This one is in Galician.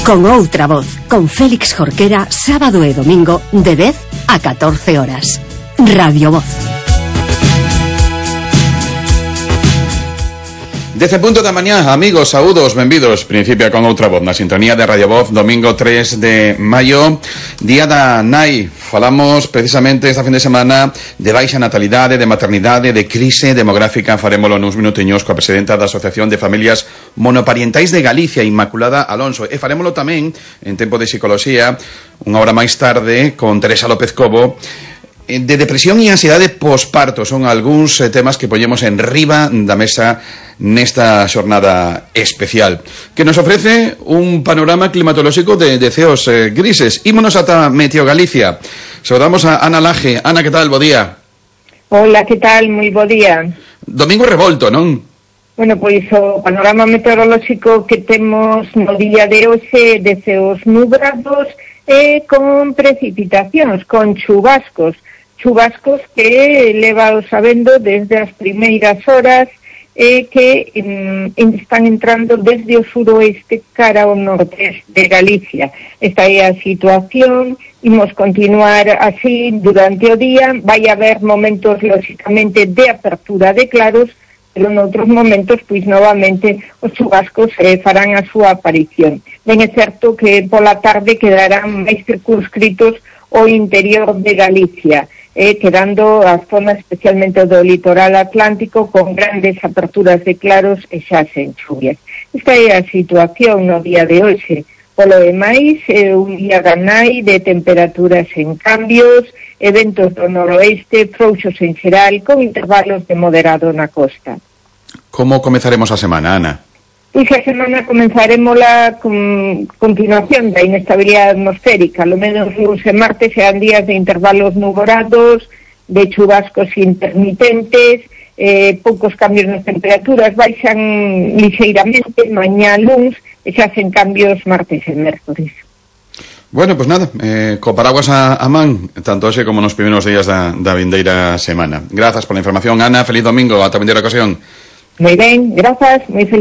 Con outra voz, con Félix Jorquera, sábado e domingo de 10 a 14 horas. Radio Voz. 10:00 da mañá, amigos, saúdos, benvidos. Principia con outra voz na sintonía de Radio Voz, domingo 3 de maio, día da nai. Falamos precisamente esta fin de semana de baixa natalidade, de maternidade, de crise demográfica. Farémolo nuns minutiños coa presidenta da Asociación de Familias Monoparentais de Galicia, Inmaculada Alonso. E farémolo tamén en Tempo de Psicoloxía, unha hora máis tarde, con Teresa López Cobo. De depresión e ansiedade posparto son algúns temas que poñemos en riba da mesa nesta xornada especial, que nos ofrece un panorama climatolóxico de ceos grises. Ímonos ata Meteo Galicia. Saudamos a Ana Laje. Ana, que tal? Bo día. Hola, que tal? Moi bo día. Domingo revolto, non? Bueno, pois o panorama meteorolóxico que temos no día de hoxe de ceos nubrados e con precipitacións, con chubascos que leva sabendo desde as primeiras horas que están entrando desde o suroeste cara ao nordeste de Galicia. Esta é a situación, imos continuar así durante o día, vai haber momentos lógicamente de apertura de claros, pero noutros momentos, pois novamente os chubascos farán a súa aparición. Ben é certo que pola tarde quedarán máis circunscritos o interior de Galicia, quedando a zona especialmente do litoral atlántico con grandes aperturas de claros e xa sen chuvias. Esta é a situación no día de hoxe. Polo demais, un día ganai de temperaturas en cambios, eventos do noroeste, frouxos en xeral, con intervalos de moderado na costa. Como comezaremos a semana, Ana? Pois a semana comenzaremosla con continuación da inestabilidade atmosférica. Lo menos luns e martes serán días de intervalos nuborados, de chubascos intermitentes, poucos cambios nas temperaturas, baixan lixeiramente mañá luns e xa hacen cambios martes e mércores. Bueno, pues nada, co paraguas a man, tanto hoxe como nos primeiros días da vindeira semana. Grazas pola información, Ana, feliz domingo, ata a vindeira ocasión. Moi ben, grazas, moi feliz.